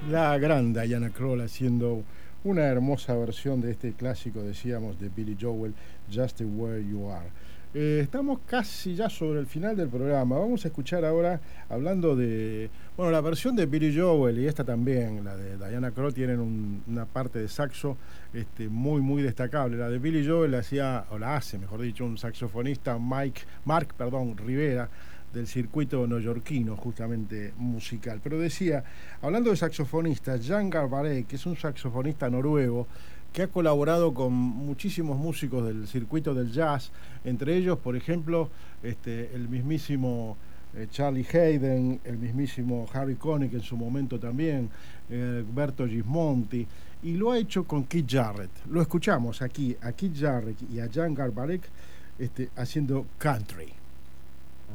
La gran Diana Krall haciendo una hermosa versión de este clásico, decíamos, de Billy Joel, Just the Where You Are. Estamos casi ya sobre el final del programa. Vamos a escuchar ahora, hablando de, bueno, la versión de Billy Joel y esta también, la de Diana Krall, tienen una parte de saxo muy destacable. La de Billy Joel la hacía, o la hace, mejor dicho, un saxofonista, Mark Rivera, del circuito neoyorquino, justamente musical. Pero decía, hablando de saxofonistas, Jan Garbarek, que es un saxofonista noruego, que ha colaborado con muchísimos músicos del circuito del jazz, entre ellos, por ejemplo, el mismísimo Charlie Hayden, el mismísimo Harry Connick en su momento también, Berto Gismonti, y lo ha hecho con Keith Jarrett. Lo escuchamos aquí, a Keith Jarrett y a Jan Garbarek haciendo country.